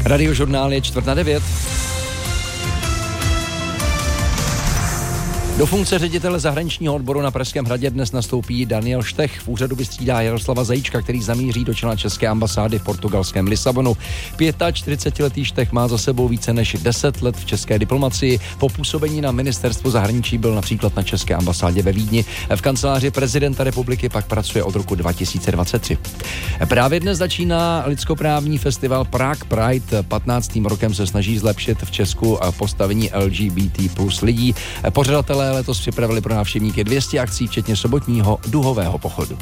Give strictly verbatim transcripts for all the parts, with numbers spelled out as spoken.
Radiožurnál je čtvrt na devět. Do funkce ředitele zahraničního odboru na Pražském hradě dnes nastoupí Daniel Štech. V úřadu vystřídá Jaroslava Zajíčka, který zamíří do čela české ambasády v portugalském Lisabonu. čtyřicetiletý Štech má za sebou více než deset let v české diplomacii. Po působení na ministerstvu zahraničí byl například na české ambasádě ve Vídni. V kanceláři prezidenta republiky pak pracuje od roku dva tisíce dvacet tři. Právě dnes začíná lidskoprávní festival Prague Pride. patnáctým rokem se snaží zlepšit v Česku postavení L G B T plus lidí. Pořadatelé letos připravili pro návštěvníky dvě stě akcí, včetně sobotního duhového pochodu.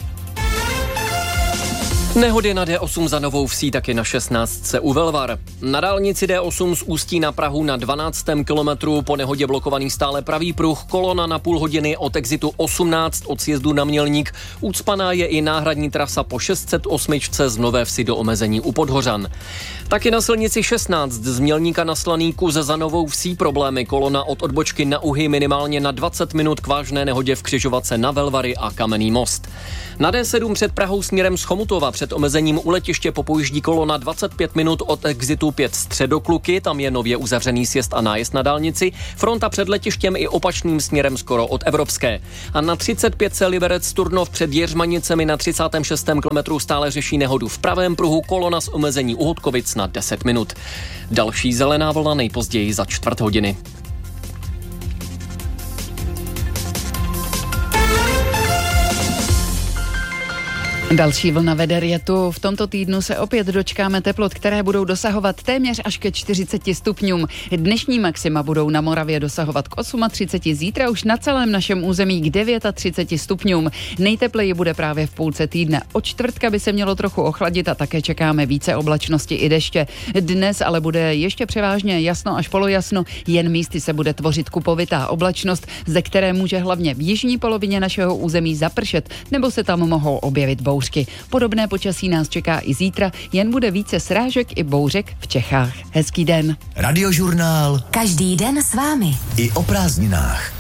Nehody na D osm za Novou Vsí, taky na šestnáctce u Velvar. Na dálnici D osm z Ústí na Prahu na dvanáctém kilometru po nehodě blokovaný stále pravý pruh, kolona na půl hodiny od exitu osmnáct od sjezdu na Mělník. Ucpaná je i náhradní trasa po šest set osm z Nové Vsi do omezení u Podhořan. Taky na silnici šestnáct z Mělníka na Slaný Kus za Novou Vsí problémy, kolona od odbočky na Uhy minimálně na dvacet minut k vážné nehodě v křižovatce na Velvary a Kamenný most. Na D sedm před Prahou směrem z Chomutova před omezením u letiště popojíždí kolona dvacet pět minut od exitu pět Středokluky, tam je nově uzavřený sjezd a nájezd na dálnici, fronta před letištěm i opačným směrem skoro od Evropské. A na třicet pět Liberec Turnov před Jeřmanicemi na třicátém šestém kilometru stále řeší nehodu v pravém pruhu, kolona z omezení u Hodkovic na deset minut. Další zelená vlna nejpozději za čtvrt hodiny. Další vlna veder je tu. V tomto týdnu se opět dočkáme teplot, které budou dosahovat téměř až ke čtyřiceti stupňům. Dnešní maxima budou na Moravě dosahovat k třiceti osmi, zítra už na celém našem území k třiceti devíti stupňům. Nejtepleji bude právě v půlce týdne. Od čtvrtka by se mělo trochu ochladit a také čekáme více oblačnosti i deště. Dnes ale bude ještě převážně jasno až polojasno, jen místy se bude tvořit kupovitá oblačnost, ze které může hlavně v jižní polovině našeho území zapršet, nebo se tam mohou objevit bouřky. Podobné počasí nás čeká i zítra, jen bude více srážek i bouřek v Čechách. Hezký den. Radiožurnál. Každý den s vámi. I o prázdninách.